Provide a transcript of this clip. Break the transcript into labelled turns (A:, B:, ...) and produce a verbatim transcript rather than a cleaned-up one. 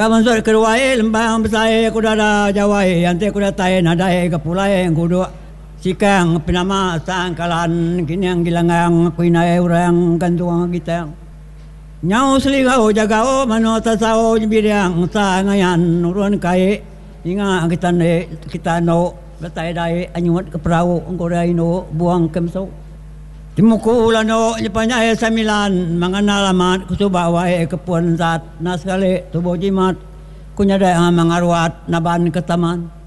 A: Kaman sor kerwai lembang besai kudara jawai ante kudatai nadai kapulai kudu sikang pinama sangkalan kiniang gilangang kuinai urang gantuang gitang nyau selingau jagao mano tasao jibiriang sa ngayan urun kai inga kita ne kita no betai dai anyut ke perahu ngkorai no buang kemso timukula no nyepanya samilan mangana alamat kusuba wae kepun zat naskale tubo jimat kunyada mangarwat naban ketaman